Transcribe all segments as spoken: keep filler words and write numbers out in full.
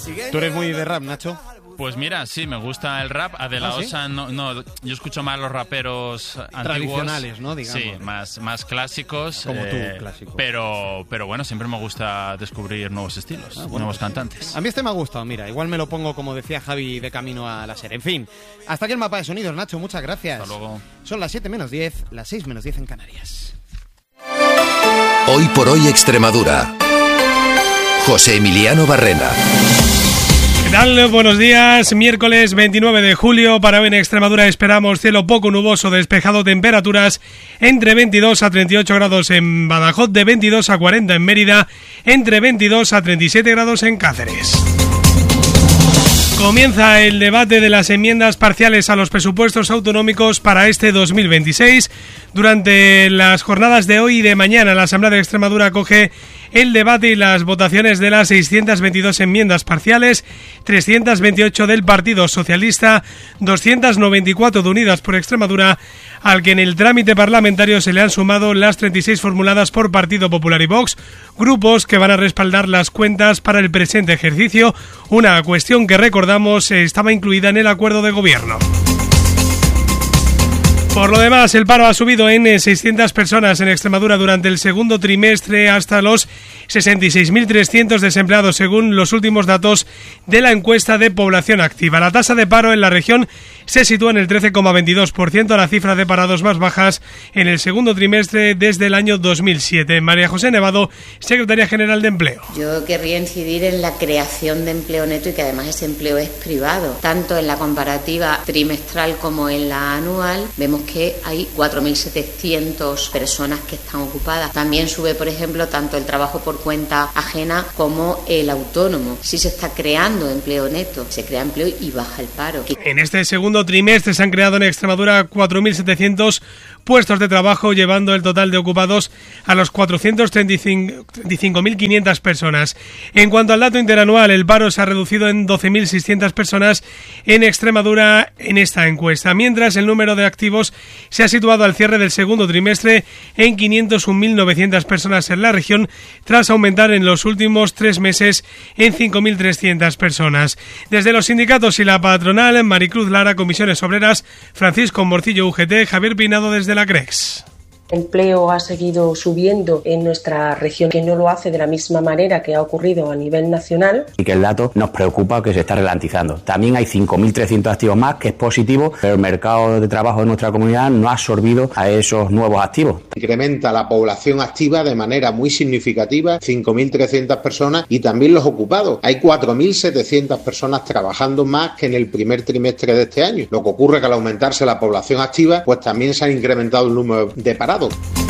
¿Tú eres muy de rap, Nacho? Pues mira, sí, me gusta el rap. A De La ¿Ah, sí? Osa, no, no, yo escucho más los raperos antiguos. Tradicionales, ¿no? Digamos. Sí, más, más clásicos. Como eh, tú, clásicos. Pero, pero bueno, siempre me gusta descubrir nuevos estilos, Ah, bueno, nuevos pues cantantes. sí. A mí este me ha gustado, mira, igual me lo pongo, como decía Javi, de camino a la serie. En fin, hasta aquí el mapa de sonidos, Nacho, muchas gracias. Hasta luego. Son las siete menos diez, las seis menos diez en Canarias. Hoy por hoy Extremadura. José Emiliano Barrena. ¿Qué tal? Buenos días. Miércoles veintinueve de julio. Para hoy en Extremadura esperamos cielo poco nuboso, despejado, temperaturas entre veintidós a treinta y ocho grados en Badajoz, de veintidós a cuarenta en Mérida, entre veintidós a treinta y siete grados en Cáceres. Comienza el debate de las enmiendas parciales a los presupuestos autonómicos para este dos mil veintiséis. Durante las jornadas de hoy y de mañana, la Asamblea de Extremadura acoge el debate y las votaciones de las seiscientas veintidós enmiendas parciales, trescientas veintiocho del Partido Socialista, doscientas noventa y cuatro de Unidas por Extremadura, al que en el trámite parlamentario se le han sumado las treinta y seis formuladas por Partido Popular y Vox, grupos que van a respaldar las cuentas para el presente ejercicio, una cuestión que, recordamos, estaba incluida en el acuerdo de gobierno. Por lo demás, el paro ha subido en seiscientas personas en Extremadura durante el segundo trimestre hasta los sesenta y seis mil trescientos desempleados, según los últimos datos de la encuesta de población activa. La tasa de paro en la región se sitúa en el trece coma veintidós por ciento, la cifra de parados más bajas en el segundo trimestre desde el año dos mil siete. María José Nevado, secretaria general de Empleo. Yo querría incidir en la creación de empleo neto y que además ese empleo es privado. Tanto en la comparativa trimestral como en la anual vemos que hay cuatro mil setecientas personas que están ocupadas. También sube, por ejemplo, tanto el trabajo por cuenta ajena como el autónomo. Sí se está creando empleo neto, se crea empleo y baja el paro. En este segundo trimestre se han creado en Extremadura cuatro mil setecientos puestos de trabajo, llevando el total de ocupados a los cuatrocientos treinta y cinco mil quinientas personas. En cuanto al dato interanual, el paro se ha reducido en doce mil seiscientas personas en Extremadura en esta encuesta, mientras el número de activos se ha situado al cierre del segundo trimestre en quinientos un mil novecientas personas en la región, tras aumentar en los últimos tres meses en cinco mil trescientas personas. Desde los sindicatos y la patronal, Maricruz Lara, Comisiones Obreras, Francisco Morcillo, U G T, Javier Peinado desde la CREX. El empleo ha seguido subiendo en nuestra región, que no lo hace de la misma manera que ha ocurrido a nivel nacional. Y que el dato nos preocupa, que se está ralentizando. También hay cinco mil trescientos activos más, que es positivo, pero el mercado de trabajo de nuestra comunidad no ha absorbido a esos nuevos activos. Incrementa la población activa de manera muy significativa, cinco mil trescientas personas, y también los ocupados. Hay cuatro mil setecientas personas trabajando más que en el primer trimestre de este año. Lo que ocurre es que al aumentarse la población activa, pues también se ha incrementado el número de parados.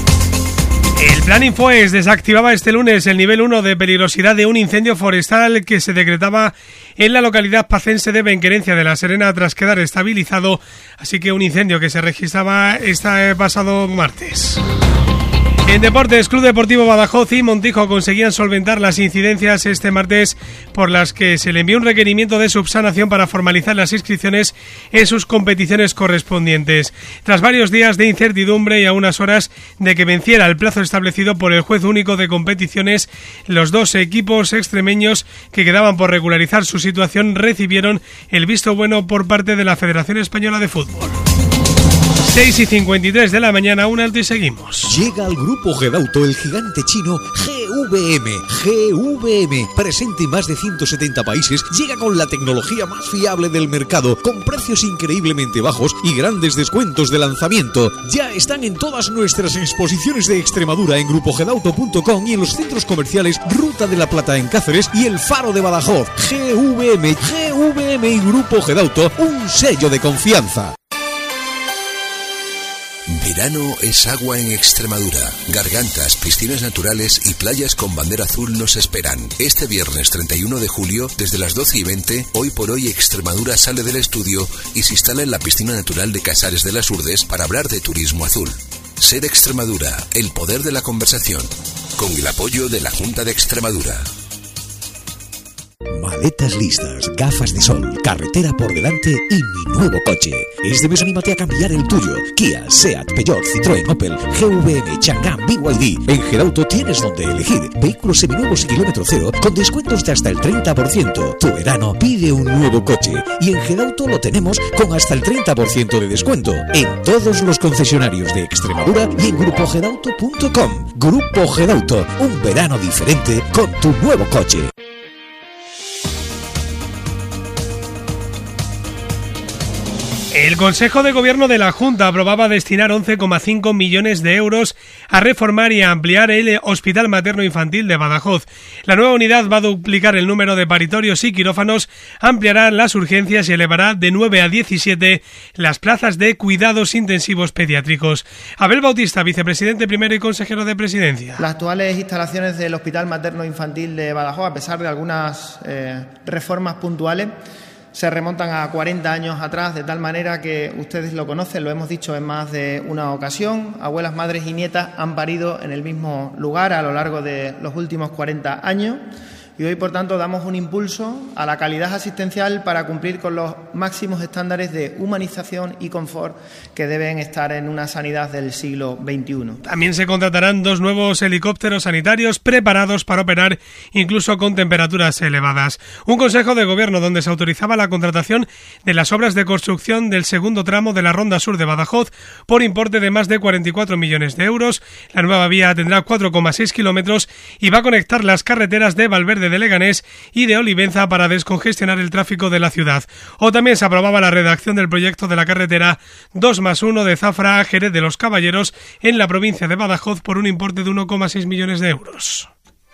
El Plan Infoes desactivaba este lunes el nivel uno de peligrosidad de un incendio forestal que se decretaba en la localidad pacense de Benquerencia de la Serena tras quedar estabilizado, así que un incendio que se registraba este pasado martes. En deportes, Club Deportivo Badajoz y Montijo conseguían solventar las incidencias este martes por las que se le envió un requerimiento de subsanación para formalizar las inscripciones en sus competiciones correspondientes. Tras varios días de incertidumbre y a unas horas de que venciera el plazo establecido por el juez único de competiciones, los dos equipos extremeños que quedaban por regularizar su situación recibieron el visto bueno por parte de la Federación Española de Fútbol. seis y cincuenta y tres de la mañana, un alto y seguimos. Llega al grupo Gedauto el gigante chino G V M. G V M, presente en más de ciento setenta países, llega con la tecnología más fiable del mercado, con precios increíblemente bajos y grandes descuentos de lanzamiento. Ya están en todas nuestras exposiciones de Extremadura en grupo gedauto punto com y en los centros comerciales Ruta de la Plata en Cáceres y El Faro de Badajoz. G V M, G V M y Grupo Gedauto, un sello de confianza. Verano es agua en Extremadura. Gargantas, piscinas naturales y playas con bandera azul nos esperan. Este viernes treinta y uno de julio, desde las doce y veinte, Hoy por Hoy Extremadura sale del estudio y se instala en la piscina natural de Casares de las Urdes para hablar de turismo azul. Ser Extremadura, el poder de la conversación. Con el apoyo de la Junta de Extremadura. Maletas listas, gafas de sol, carretera por delante y mi nuevo coche. Este mes anímate a cambiar el tuyo. Kia, Seat, Peugeot, Citroën, Opel, G V M, Chang'an, B Y D. En Gedauto tienes donde elegir. Vehículos seminuevos y kilómetro cero con descuentos de hasta el treinta por ciento. Tu verano pide un nuevo coche. Y en Gedauto lo tenemos con hasta el treinta por ciento de descuento. En todos los concesionarios de Extremadura y en grupo gedauto punto com. Grupo Gedauto, un verano diferente con tu nuevo coche. El Consejo de Gobierno de la Junta aprobaba destinar once coma cinco millones de euros a reformar y a ampliar el Hospital Materno Infantil de Badajoz. La nueva unidad va a duplicar el número de paritorios y quirófanos, ampliará las urgencias y elevará de nueve a diecisiete las plazas de cuidados intensivos pediátricos. Abel Bautista, vicepresidente primero y consejero de Presidencia. Las actuales instalaciones del Hospital Materno Infantil de Badajoz, a pesar de algunas eh, reformas puntuales, se remontan a cuarenta años atrás, de tal manera que ustedes lo conocen, lo hemos dicho en más de una ocasión, abuelas, madres y nietas han parido en el mismo lugar a lo largo de los últimos cuarenta años y hoy, por tanto, damos un impulso a la calidad asistencial para cumplir con los máximos estándares de humanización y confort que deben estar en una sanidad del siglo veintiuno. También se contratarán dos nuevos helicópteros sanitarios preparados para operar incluso con temperaturas elevadas. Un consejo de gobierno donde se autorizaba la contratación de las obras de construcción del segundo tramo de la Ronda Sur de Badajoz por importe de más de cuarenta y cuatro millones de euros. La nueva vía tendrá cuatro coma seis kilómetros y va a conectar las carreteras de Valverde de Leganés y de Olivenza para descongestionar el tráfico de la ciudad. O también se aprobaba la redacción del proyecto de la carretera dos más uno de Zafra a Jerez de los Caballeros en la provincia de Badajoz por un importe de uno coma seis millones de euros.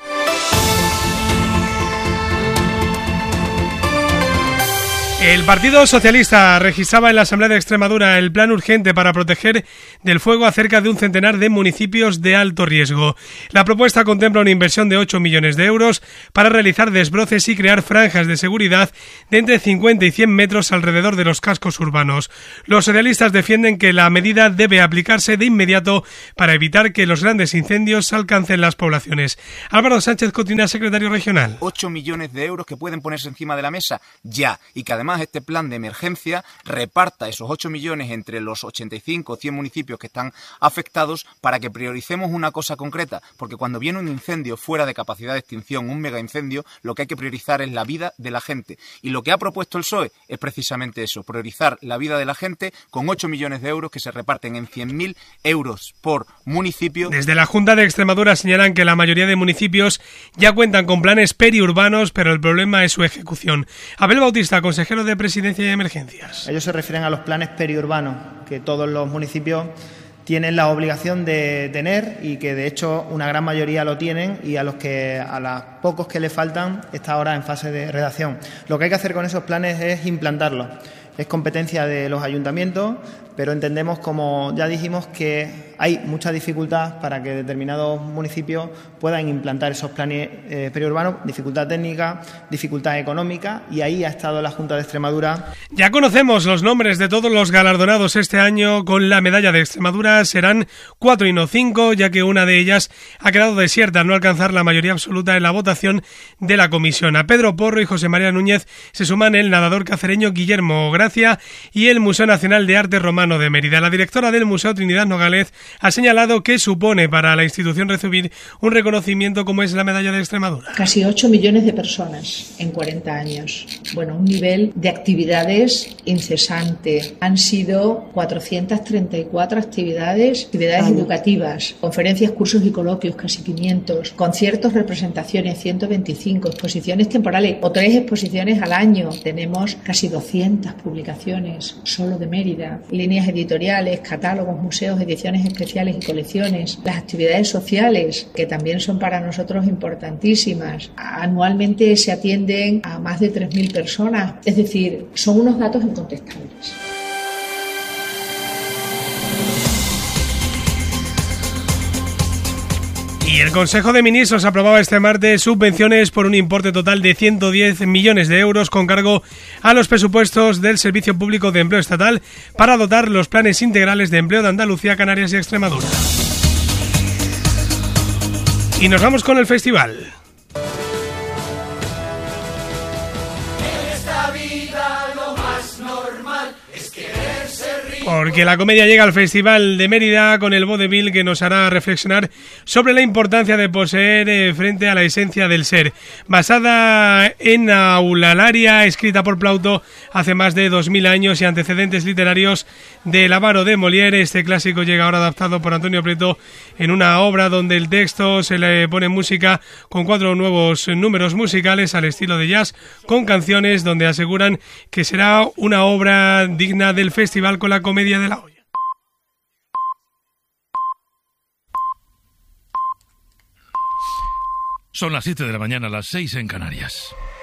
El Partido Socialista registraba en la Asamblea de Extremadura el plan urgente para proteger del fuego a cerca de un centenar de municipios de alto riesgo. La propuesta contempla una inversión de ocho millones de euros para realizar desbroces y crear franjas de seguridad de entre cincuenta y cien metros alrededor de los cascos urbanos. Los socialistas defienden que la medida debe aplicarse de inmediato para evitar que los grandes incendios alcancen las poblaciones. Álvaro Sánchez Cotina, secretario regional. ocho millones de euros que pueden ponerse encima de la mesa ya y que además este plan de emergencia reparta esos ocho millones entre los ochenta y cinco o cien municipios que están afectados para que prioricemos una cosa concreta, porque cuando viene un incendio fuera de capacidad de extinción, un mega incendio, lo que hay que priorizar es la vida de la gente. Y lo que ha propuesto el P S O E es precisamente eso, priorizar la vida de la gente con ocho millones de euros que se reparten en cien mil euros por municipio. Desde la Junta de Extremadura señalan que la mayoría de municipios ya cuentan con planes periurbanos, pero el problema es su ejecución. Abel Bautista, consejero de Presidencia y Emergencias. Ellos se refieren a los planes periurbanos que todos los municipios tienen la obligación de tener y que de hecho una gran mayoría lo tienen y a los que a los pocos que le faltan está ahora en fase de redacción. Lo que hay que hacer con esos planes es implantarlos. Es competencia de los ayuntamientos, pero entendemos, como ya dijimos, que hay mucha dificultad para que determinados municipios puedan implantar esos planes eh, periurbanos, dificultad técnica, dificultad económica, y ahí ha estado la Junta de Extremadura. Ya conocemos los nombres de todos los galardonados este año con la medalla de Extremadura. Serán cuatro y no cinco, ya que una de ellas ha quedado desierta al no alcanzar la mayoría absoluta en la votación de la comisión. A Pedro Porro y José María Núñez se suman el nadador cacereño Guillermo Gracia y el Museo Nacional de Arte Romano de Mérida. La directora del Museo, Trinidad Nogales, ha señalado que supone para la institución recibir un reconocimiento como es la medalla de Extremadura. Casi ocho millones de personas en cuarenta años. Bueno, un nivel de actividades incesante. Han sido cuatrocientas treinta y cuatro actividades, actividades Año. educativas, conferencias, cursos y coloquios, casi quinientos, conciertos, representaciones, ciento veinticinco, exposiciones temporales o tres exposiciones al año. Tenemos casi doscientas publicaciones solo de Mérida, líneas editoriales, catálogos, museos, ediciones especiales y colecciones, las actividades sociales, que también son para nosotros importantísimas. Anualmente se atienden a más de tres mil personas, es decir, son unos datos incontestables. Y el Consejo de Ministros aprobaba este martes subvenciones por un importe total de ciento diez millones de euros con cargo a los presupuestos del Servicio Público de Empleo Estatal para dotar los planes integrales de empleo de Andalucía, Canarias y Extremadura. Y nos vamos con el festival. vida lo más normal es querer ser rico. Porque la comedia llega al Festival de Mérida con el vodevil que nos hará reflexionar sobre la importancia de poseer eh, frente a la esencia del ser. Basada en Aulalaria, escrita por Plauto hace más de dos mil años y antecedentes literarios del Avaro de Molière, este clásico llega ahora adaptado por Antonio Prieto en una obra donde el texto se le pone música con cuatro nuevos números musicales al estilo de jazz, con canciones donde aseguran que será una obra digna del festival con la comedia de la olla. Son las siete de la mañana, las seis en Canarias.